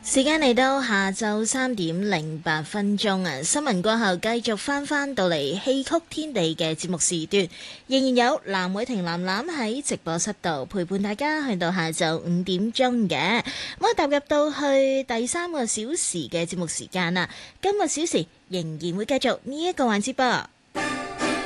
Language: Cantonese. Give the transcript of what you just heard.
時間嚟到下晝3:08啊！新聞過後繼續翻到嚟戲曲天地嘅節目時段，仍然有藍偉婷藍藍喺直播室度陪伴大家去到下晝5點嘅。咁啊，踏入到去第3個小時嘅節目時間啦，今個小時仍然會繼續呢一個環節噃。